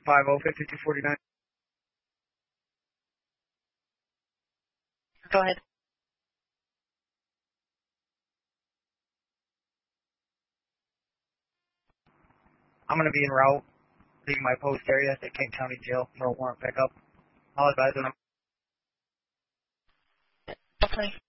50-5249. Go ahead. I'm going to be en route, leaving my post area at the Kent County Jail for a warrant pickup. I'll advise when I'm... Okay.